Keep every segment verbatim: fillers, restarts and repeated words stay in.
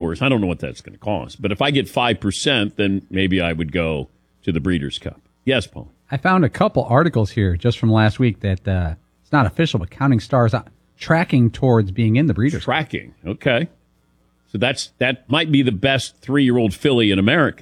horse. I don't know what that's going to cost. But if I get five percent, then maybe I would go to the Breeders' Cup. Yes, Paul. I found a couple articles here just from last week that uh, it's not official, but Counting Stars uh, tracking towards being in the Breeders' Cup. Tracking, okay. So that's that might be the best three-year-old filly in America.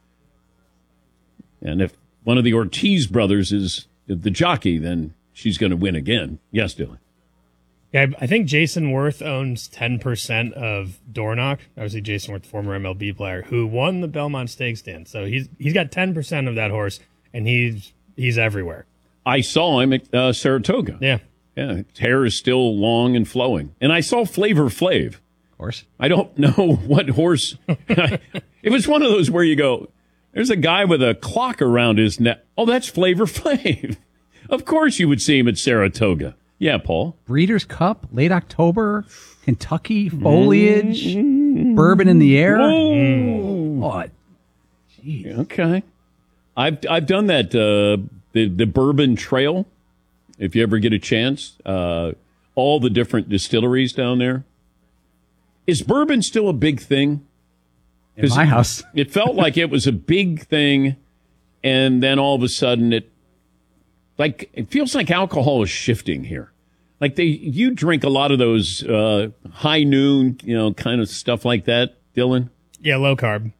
And if one of the Ortiz brothers is the jockey, then she's going to win again. Yes, Dylan. Yeah, I think Jason Worth owns ten percent of Dornoch. Obviously, Jason Worth, former M L B player, who won the Belmont Stakes stand. So he's he's got ten percent of that horse, and he's he's everywhere. I saw him at uh, Saratoga. Yeah. Yeah, his hair is still long and flowing. And I saw Flavor Flav. Of course. I don't know what horse. It was one of those where you go, there's a guy with a clock around his neck. Oh, that's Flavor Flav. Of course you would see him at Saratoga. Yeah, Paul. Breeders' Cup, late October, Kentucky, foliage, mm-hmm. bourbon in the air. Mm. What? Jeez. Okay. I've I've done that, uh, the, the Bourbon Trail, if you ever get a chance. Uh, all the different distilleries down there. Is bourbon still a big thing? In my house. It felt like it was a big thing, and then all of a sudden it Like, it feels like alcohol is shifting here. Like, they, you drink a lot of those uh, high noon, you know, kind of stuff like that, Dylan? Yeah, low carb.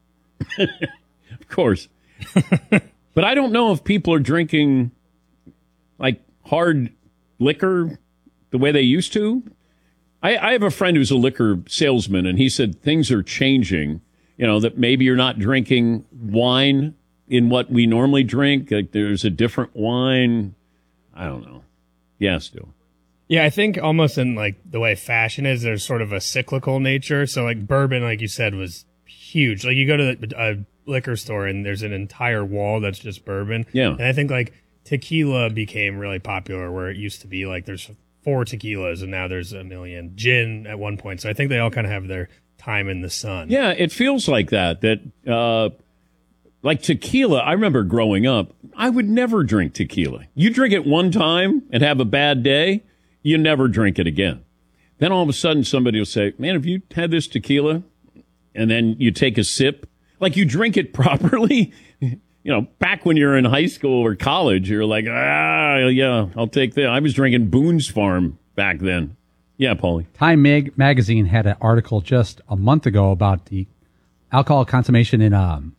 Of course. But I don't know if people are drinking, like, hard liquor the way they used to. I, I have a friend who's a liquor salesman, and he said things are changing, you know, that maybe you're not drinking wine in what we normally drink. Like, there's a different wine. I don't know. Yeah, still. Yeah, I think almost in like the way fashion is, there's sort of a cyclical nature. So like bourbon, like you said, was huge. Like you go to a liquor store and there's an entire wall that's just bourbon. Yeah. And I think like tequila became really popular, where it used to be like there's four tequilas and now there's a million. Gin at one point. So I think they all kind of have their time in the sun. Yeah, it feels like that. That uh, like tequila, I remember growing up, I would never drink tequila. You drink it one time and have a bad day, you never drink it again. Then all of a sudden somebody will say, man, have you had this tequila? And then you take a sip. Like you drink it properly. You know, back when you're in high school or college, you're like, ah, yeah, I'll take that. I was drinking Boone's Farm back then. Yeah, Paulie. Time Mag- Magazine had an article just a month ago about the alcohol consumption in um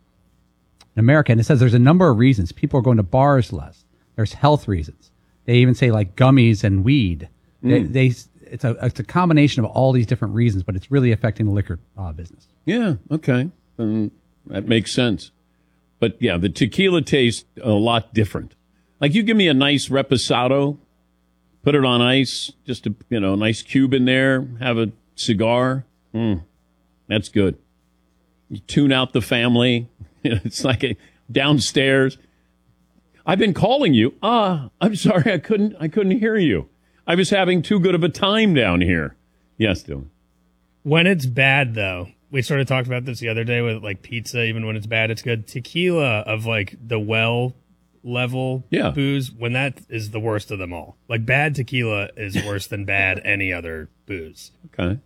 in America, and it says there's a number of reasons. People are going to bars less. There's health reasons. They even say like gummies and weed. Mm. They, they it's a it's a combination of all these different reasons, but it's really affecting the liquor uh, business. Yeah, okay, um, that makes sense. But yeah, the tequila tastes a lot different. Like you give me a nice reposado, put it on ice, just a you know nice cube in there, have a cigar. Mm, that's good. You tune out the family. It's like a downstairs. I've been calling you. Ah, I'm sorry, I couldn't. I couldn't hear you. I was having too good of a time down here. Yes, Dylan. When it's bad, though, we sort of talked about this the other day with like pizza. Even when it's bad, it's good. Tequila of like the well level yeah. booze, when that is the worst of them all. Like bad tequila is worse than bad any other booze. Okay.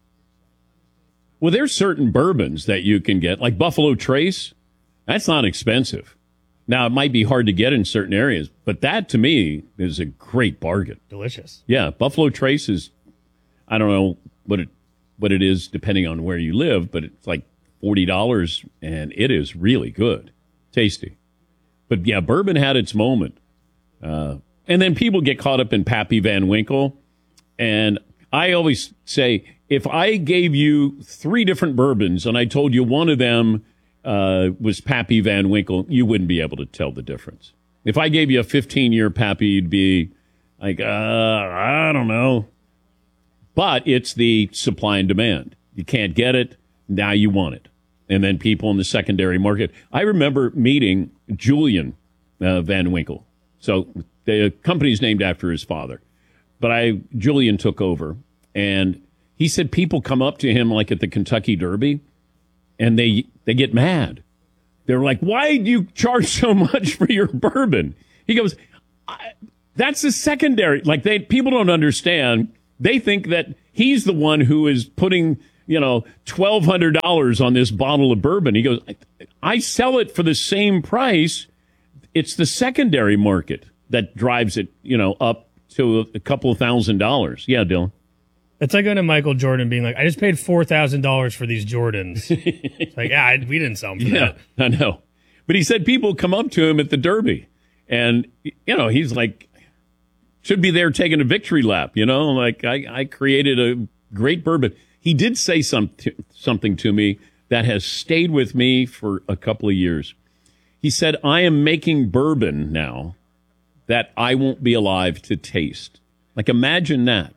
Well, there's certain bourbons that you can get, like Buffalo Trace. That's not expensive. Now, it might be hard to get in certain areas, but that, to me, is a great bargain. Delicious. Yeah, Buffalo Trace is, I don't know what it what it is depending on where you live, but it's like forty dollars, and it is really good. Tasty. But, yeah, bourbon had its moment. Uh, and then people get caught up in Pappy Van Winkle, and I always say, if I gave you three different bourbons and I told you one of them uh, was Pappy Van Winkle, you wouldn't be able to tell the difference. If I gave you a fifteen-year Pappy, you'd be like, uh, I don't know. But it's the supply and demand. You can't get it. Now you want it. And then people in the secondary market. I remember meeting Julian uh, Van Winkle. So the company's named after his father. But I Julian took over, and he said people come up to him like at the Kentucky Derby, and they they get mad. They're like, why do you charge so much for your bourbon? He goes, I, that's the secondary. Like, they people don't understand. They think that he's the one who is putting, you know, twelve hundred dollars on this bottle of bourbon. He goes, I, I sell it for the same price. It's the secondary market that drives it, you know, up to a, a couple of thousand dollars. Yeah, Dylan. It's like going to Michael Jordan being like, I just paid four thousand dollars for these Jordans. It's like, yeah, I, we didn't sell them for yeah, that. I know. But he said people come up to him at the Derby. And, you know, he's like, should be there taking a victory lap, you know? Like, I, I created a great bourbon. He did say some, something to me that has stayed with me for a couple of years. He said, I am making bourbon now that I won't be alive to taste. Like, imagine that.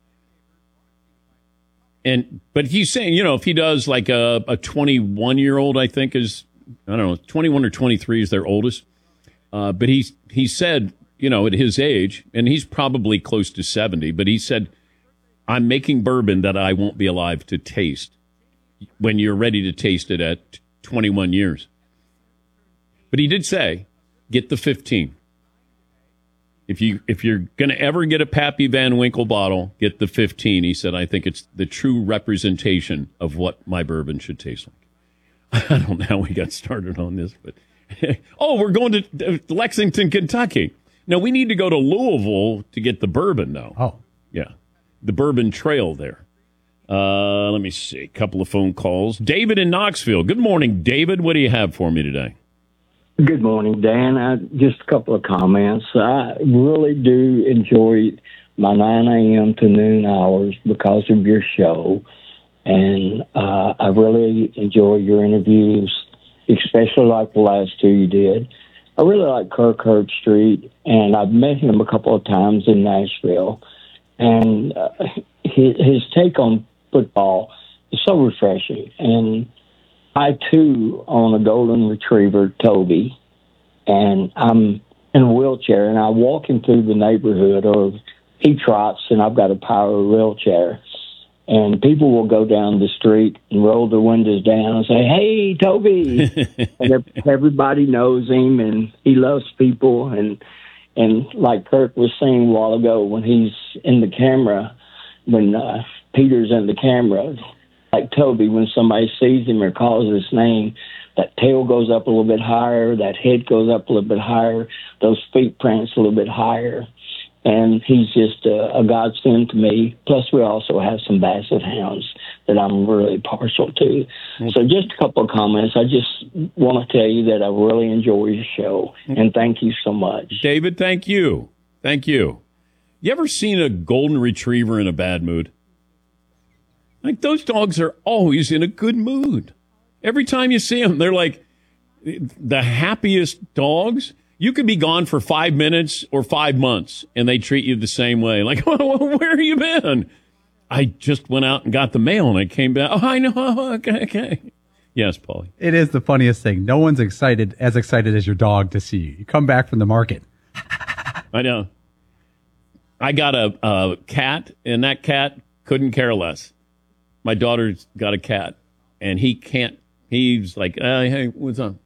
And but he's saying, you know, if he does like a, a twenty-one-year-old, I think is, I don't know, twenty-one or twenty-three is their oldest. Uh, but he, he said, you know, at his age, and he's probably close to seventy, but he said, I'm making bourbon that I won't be alive to taste when you're ready to taste it at twenty-one years. But he did say, get the fifteen. If you if you're going to ever get a Pappy Van Winkle bottle, get the fifteen. He said, I think it's the true representation of what my bourbon should taste like. I don't know how we got started on this, but oh, we're going to Lexington, Kentucky. No, we need to go to Louisville to get the bourbon, though. Oh, yeah, the Bourbon Trail there. Uh, let me see, a couple of phone calls. David in Knoxville. Good morning, David. What do you have for me today? Good morning, Dan. I, just a couple of comments. I really do enjoy my nine a.m. to noon hours because of your show, and uh, I really enjoy your interviews, especially like the last two you did. I really like Kirk Herbstreit, and I've met him a couple of times in Nashville, and uh, his, his take on football is so refreshing, and I, too, own a golden retriever, Toby, and I'm in a wheelchair, and I walk him through the neighborhood, or he trots, and I've got a power wheelchair, and people will go down the street and roll their windows down and say, hey, Toby, and everybody knows him, and he loves people, and and like Kirk was saying a while ago, when he's in the camera, when uh, Peter's in the camera, like Toby, when somebody sees him or calls his name, that tail goes up a little bit higher, that head goes up a little bit higher, those feet prance a little bit higher. And he's just a, a godsend to me. Plus, we also have some Basset Hounds that I'm really partial to. Mm-hmm. So just a couple of comments. I just want to tell you that I really enjoy your show, and thank you so much. David, thank you. Thank you. You ever seen a golden retriever in a bad mood? Like, those dogs are always in a good mood. Every time you see them, they're like the happiest dogs. You could be gone for five minutes or five months, and they treat you the same way. Like, oh, where have you been? I just went out and got the mail, and I came back. Oh, I know. Okay, okay. Yes, Paulie. it is the funniest thing. No one's excited as excited as your dog to see you. You come back from the market. I know. I got a, a cat, and that cat couldn't care less. My daughter's got a cat, and he can't. He's like, uh, hey, what's up?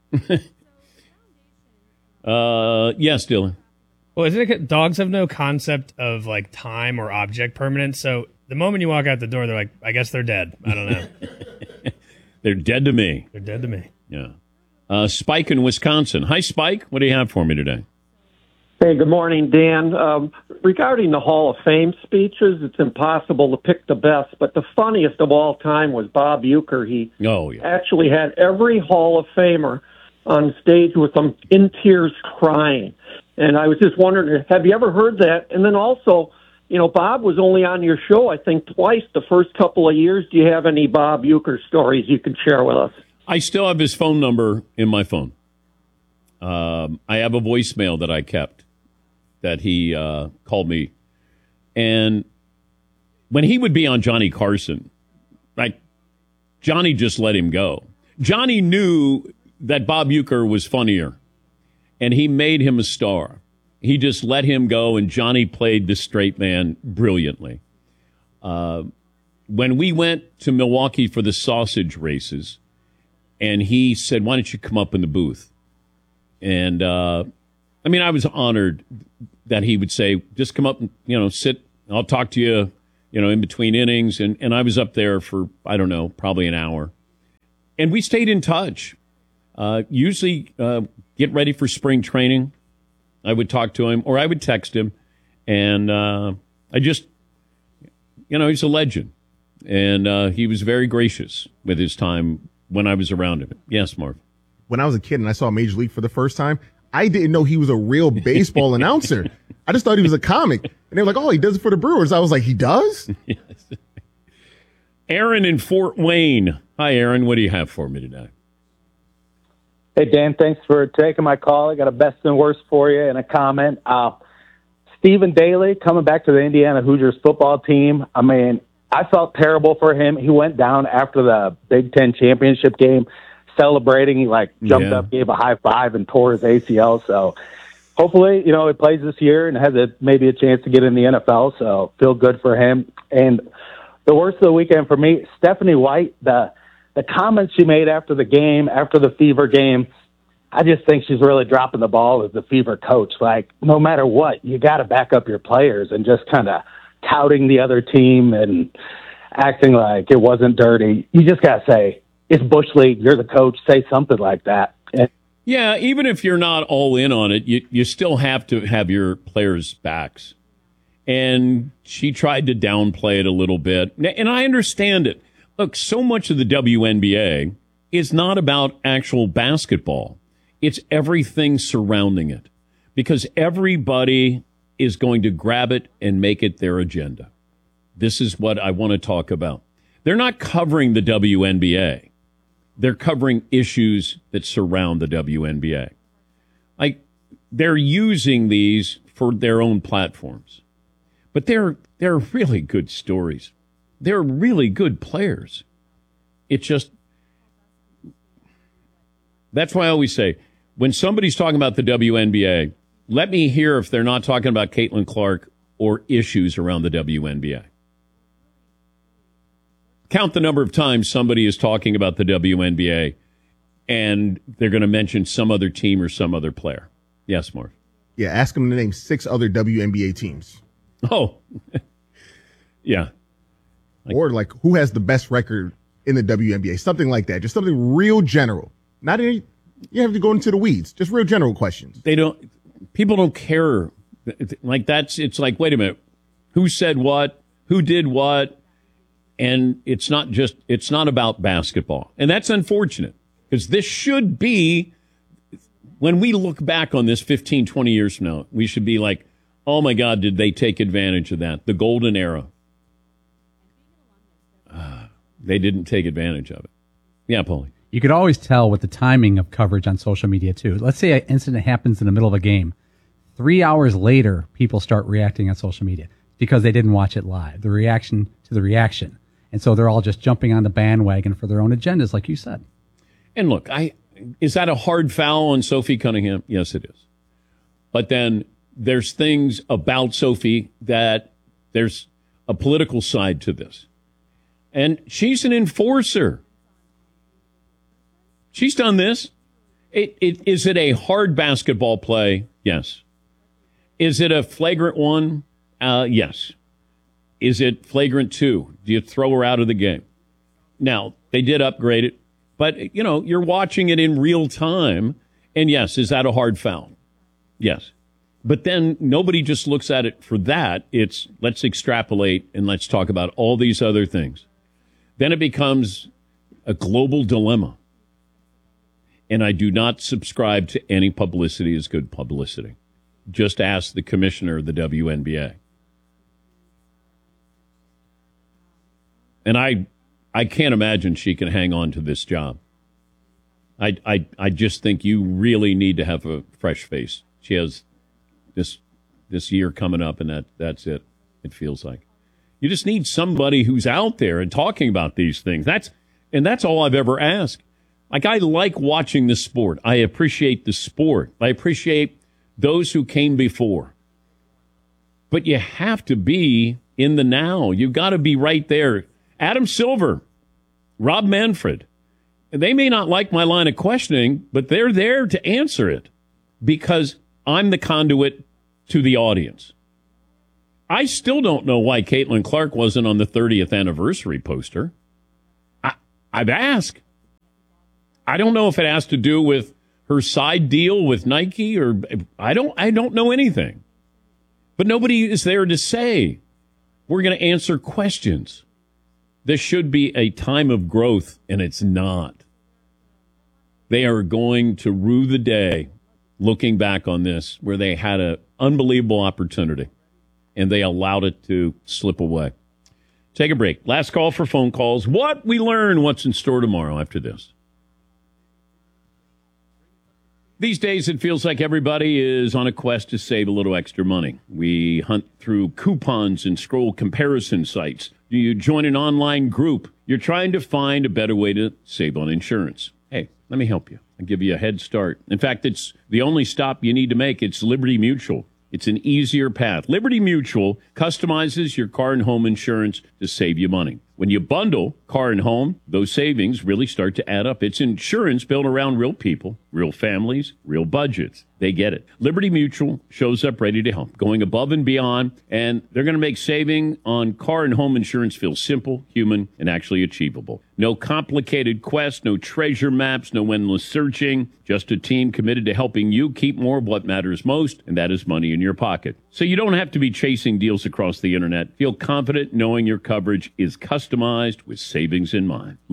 uh, yes, Dylan. Well, isn't it dogs have no concept of like time or object permanence? So the moment you walk out the door, they're like, I guess they're dead. I don't know. They're dead to me. They're dead to me. Yeah. Uh, Spike in Wisconsin. Hi, Spike. What do you have for me today? Hey, good morning, Dan. Um, regarding the Hall of Fame speeches, it's impossible to pick the best, but the funniest of all time was Bob Uecker. He oh, yeah. actually had every Hall of Famer on stage with them in tears crying. And I was just wondering, have you ever heard that? And then also, you know, Bob was only on your show, I think, twice the first couple of years. Do you have any Bob Uecker stories you can share with us? I still have his phone number in my phone. Um, I have a voicemail that I kept that he uh, called me. And when he would be on Johnny Carson, like, Johnny just let him go. Johnny knew that Bob Uecker was funnier, and he made him a star. He just let him go, and Johnny played the straight man brilliantly. Uh, when we went to Milwaukee for the sausage races, and he said, why don't you come up in the booth? And, uh, I mean, I was honored that he would say, just come up and, you know, sit. I'll talk to you you know, in between innings. And, and I was up there for, I don't know, probably an hour. And we stayed in touch. Uh, usually uh, get ready for spring training. I would talk to him, or I would text him. And uh, I just, you know, he's a legend. And uh, he was very gracious with his time when I was around him. Yes, Marv. When I was a kid and I saw Major League for the first time, I didn't know he was a real baseball announcer. I just thought he was a comic. And they were like, oh, he does it for the Brewers. I was like, he does? Yes. Aaron in Fort Wayne. Hi, Aaron. What do you have for me today? Hey, Dan, thanks for taking my call. I got a best and worst for you and a comment. Uh, Stephen Daly coming back to the Indiana Hoosiers football team. I mean, I felt terrible for him. He went down after the Big Ten championship game celebrating. He, like, jumped Yeah. up, gave a high five, and tore his A C L. So hopefully, you know, he plays this year and has a, maybe a chance to get in the N F L. So feel good for him. And the worst of the weekend for me, Stephanie White, the the comments she made after the game, after the Fever game, I just think she's really dropping the ball as the Fever coach. Like, no matter what, you got to back up your players, and just kind of touting the other team and acting like it wasn't dirty. You just got to say, it's Bush League, you're the coach, say something like that. And Yeah, even if you're not all in on it, you, you still have to have your players' backs. And she tried to downplay it a little bit. And I understand it. Look, so much of the W N B A is not about actual basketball. It's everything surrounding it. Because everybody is going to grab it and make it their agenda. This is what I want to talk about. They're not covering the W N B A. They're covering issues that surround the W N B A. Like, they're using these for their own platforms. But they're they're really good stories. They're really good players. It just, that's why I always say, when somebody's talking about the W N B A, let me hear if they're not talking about Caitlin Clark or issues around the W N B A. Count the number of times somebody is talking about the W N B A and they're going to mention some other team or some other player. Yes, Marv. Yeah, ask him to name six other W N B A teams. Oh, yeah. Like, or like, who has the best record in the W N B A? Something like that. Just something real general. Not any, you have to go into the weeds. Just real general questions. They don't, people don't care. Like, that's, it's like, wait a minute. Who said what? Who did what? And it's not just, it's not about basketball. And that's unfortunate, because this should be, when we look back on this fifteen, twenty years from now, we should be like, oh my God, did they take advantage of that? The golden era. Uh, they didn't take advantage of it. Yeah, Paulie. You could always tell with the timing of coverage on social media, too. Let's say an incident happens in the middle of a game. Three hours later, people start reacting on social media because they didn't watch it live. The reaction to the reaction. And so they're all just jumping on the bandwagon for their own agendas, like you said. And look, I is that a hard foul on Sophie Cunningham? Yes, it is. But then there's things about Sophie that there's a political side to this. And she's an enforcer. She's done this. It, it, is it a hard basketball play? Yes. Is it a flagrant one? Uh, yes. Is it flagrant two? Do you throw her out of the game? Now, they did upgrade it, but, you know, you're watching it in real time. And yes, is that a hard foul? Yes. But then nobody just looks at it for that. It's let's extrapolate and let's talk about all these other things. Then it becomes a global dilemma. And I do not subscribe to any publicity as good publicity. Just ask the commissioner of the W N B A. And I I can't imagine she can hang on to this job. I, I, I just think you really need to have a fresh face. She has this this year coming up, and that, that's it, it feels like. You just need somebody who's out there and talking about these things. That's and that's all I've ever asked. Like, I like watching the sport. I appreciate the sport. I appreciate those who came before. But you have to be in the now. You've got to be right there. Adam Silver, Rob Manfred, they may not like my line of questioning, but they're there to answer it because I'm the conduit to the audience. I still don't know why Caitlin Clark wasn't on the thirtieth anniversary poster. I, I've asked. I don't know if it has to do with her side deal with Nike or I don't I don't know anything. But nobody is there to say, we're going to answer questions. This should be a time of growth, and it's not. They are going to rue the day looking back on this where they had an unbelievable opportunity, and they allowed it to slip away. Take a break. Last call for phone calls. What we learn, what's in store tomorrow after this. These days, it feels like everybody is on a quest to save a little extra money. We hunt through coupons and scroll comparison sites. Do you join an online group? You're trying to find a better way to save on insurance. Hey, let me help you. I'll give you a head start. In fact, it's the only stop you need to make. It's Liberty Mutual. It's an easier path. Liberty Mutual customizes your car and home insurance to save you money. When you bundle car and home, those savings really start to add up. It's insurance built around real people, real families, real budgets. They get it. Liberty Mutual shows up ready to help, going above and beyond, and they're going to make saving on car and home insurance feel simple, human, and actually achievable. No complicated quest, no treasure maps, no endless searching, just a team committed to helping you keep more of what matters most, and that is money in your pocket. So you don't have to be chasing deals across the internet. Feel confident knowing your coverage is customized with savings in mind.